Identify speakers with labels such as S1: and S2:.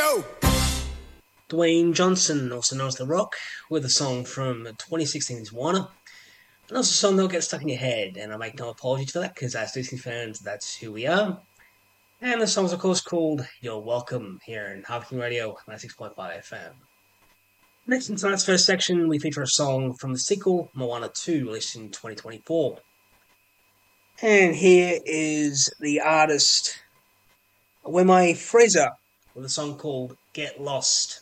S1: go.
S2: Dwayne Johnson, also known as The Rock, with a song from 2016's Warner. And also a song that'll get stuck in your head, and I make no apologies for that, because as Disney fans, that's who we are. And the song's of course called You're Welcome, here in Harvey Radio 96.5 FM. Next in tonight's first section, we feature a song from the sequel, Moana 2, released in 2024. And here is the artist, Wemai Fraser, with a song called Get Lost.